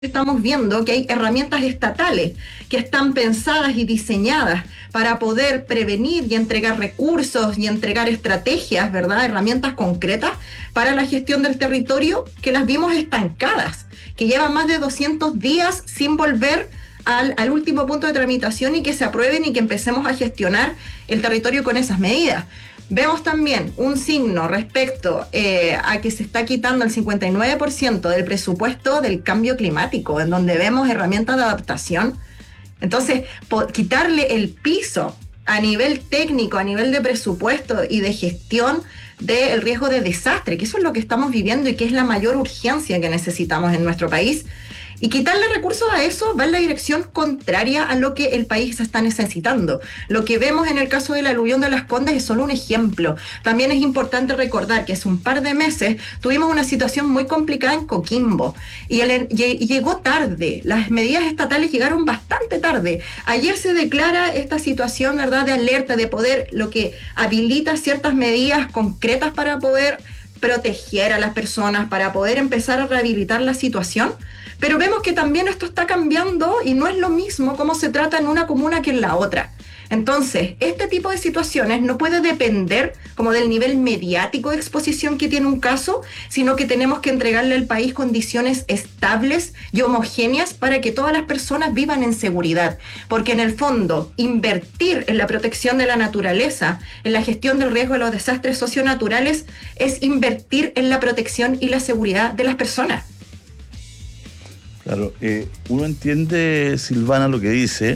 estamos viendo que hay herramientas estatales que están pensadas y diseñadas para poder prevenir y entregar recursos y entregar estrategias, ¿verdad? Herramientas concretas para la gestión del territorio, que las vimos estancadas, que llevan más de 200 días sin volver al último punto de tramitación y que se aprueben y que empecemos a gestionar el territorio con esas medidas. Vemos también un signo respecto a que se está quitando el 59% del presupuesto del cambio climático, en donde vemos herramientas de adaptación. Entonces, quitarle el piso a nivel técnico, a nivel de presupuesto y de gestión del riesgo de desastre, que eso es lo que estamos viviendo y que es la mayor urgencia que necesitamos en nuestro país. Y quitarle recursos a eso va en la dirección contraria a lo que el país está necesitando. Lo que vemos en el caso del aluvión de Las Condes es solo un ejemplo. También es importante recordar que hace un par de meses tuvimos una situación muy complicada en Coquimbo y llegó tarde. Las medidas estatales llegaron bastante tarde. Ayer se declara esta situación, ¿verdad?, de alerta, de poder, lo que habilita ciertas medidas concretas para poder proteger a las personas, para poder empezar a rehabilitar la situación. Pero vemos que también esto está cambiando y no es lo mismo cómo se trata en una comuna que en la otra. Entonces, este tipo de situaciones no puede depender como del nivel mediático de exposición que tiene un caso, sino que tenemos que entregarle al país condiciones estables y homogéneas para que todas las personas vivan en seguridad. Porque en el fondo, invertir en la protección de la naturaleza, en la gestión del riesgo de los desastres socionaturales, es invertir en la protección y la seguridad de las personas. Claro, uno entiende, Silvana, lo que dice,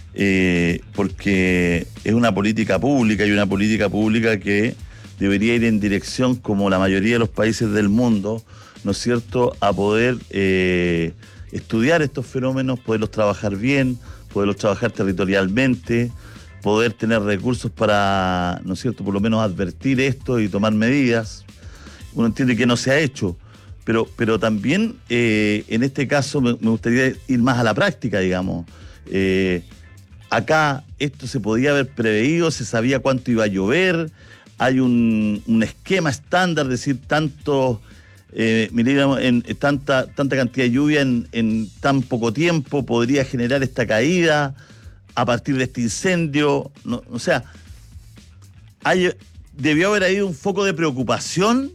porque es una política pública y una política pública que debería ir en dirección, como la mayoría de los países del mundo, ¿no es cierto?, a poder estudiar estos fenómenos, poderlos trabajar bien, poderlos trabajar territorialmente, poder tener recursos para, ¿no es cierto?, por lo menos advertir esto y tomar medidas. Uno entiende que no se ha hecho. Pero también en este caso me gustaría ir más a la práctica, digamos. Acá esto se podía haber preveído, se sabía cuánto iba a llover, hay un esquema estándar, es decir, tanta cantidad de lluvia en tan poco tiempo podría generar esta caída a partir de este incendio. No, o sea, debió haber habido un foco de preocupación.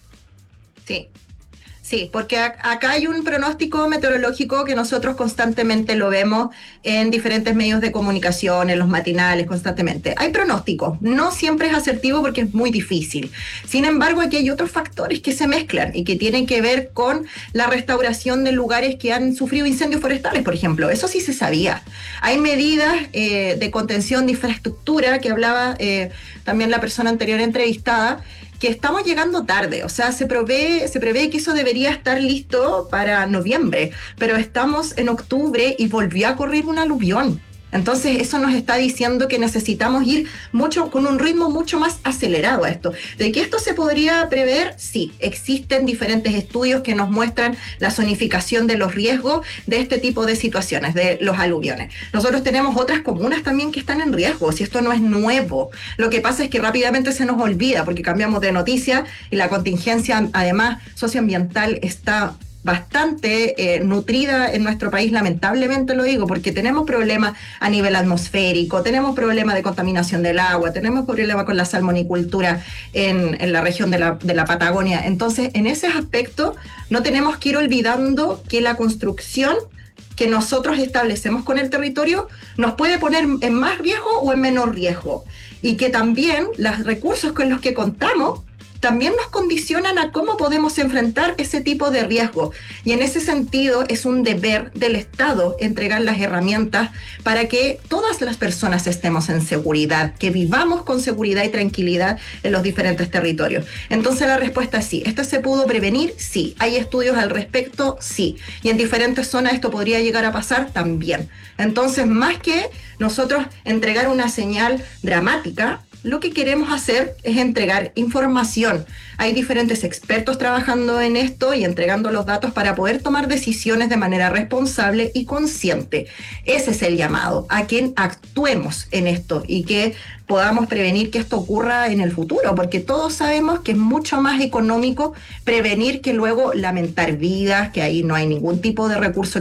Sí. Sí, porque acá hay un pronóstico meteorológico que nosotros constantemente lo vemos en diferentes medios de comunicación, en los matinales, constantemente. Hay pronósticos, no siempre es asertivo porque es muy difícil. Sin embargo, aquí hay otros factores que se mezclan y que tienen que ver con la restauración de lugares que han sufrido incendios forestales, por ejemplo. Eso sí se sabía. Hay medidas de contención de infraestructura que hablaba también la persona anterior entrevistada, que estamos llegando tarde, o sea, se prevé que eso debería estar listo para noviembre, pero estamos en octubre y volvió a correr un aluvión. Entonces eso nos está diciendo que necesitamos ir con un ritmo mucho más acelerado a esto. ¿De que esto se podría prever? Sí, existen diferentes estudios que nos muestran la zonificación de los riesgos de este tipo de situaciones, de los aluviones. Nosotros tenemos otras comunas también que están en riesgo, si esto no es nuevo. Lo que pasa es que rápidamente se nos olvida porque cambiamos de noticia y la contingencia, además, socioambiental está bastante nutrida en nuestro país, lamentablemente lo digo, porque tenemos problemas a nivel atmosférico, tenemos problemas de contaminación del agua, tenemos problemas con la salmonicultura en la región de la Patagonia. Entonces, en ese aspecto, no tenemos que ir olvidando que la construcción que nosotros establecemos con el territorio nos puede poner en más riesgo o en menor riesgo, y que también los recursos con los que contamos también nos condicionan a cómo podemos enfrentar ese tipo de riesgo. Y en ese sentido es un deber del Estado entregar las herramientas para que todas las personas estemos en seguridad, que vivamos con seguridad y tranquilidad en los diferentes territorios. Entonces la respuesta es sí. ¿Esto se pudo prevenir? Sí. ¿Hay estudios al respecto? Sí. Y en diferentes zonas esto podría llegar a pasar también. Entonces, más que nosotros entregar una señal dramática, lo que queremos hacer es entregar información. Hay diferentes expertos trabajando en esto y entregando los datos para poder tomar decisiones de manera responsable y consciente. Ese es el llamado, a que actuemos en esto y que podamos prevenir que esto ocurra en el futuro, porque todos sabemos que es mucho más económico prevenir que luego lamentar vidas, que ahí no hay ningún tipo de recurso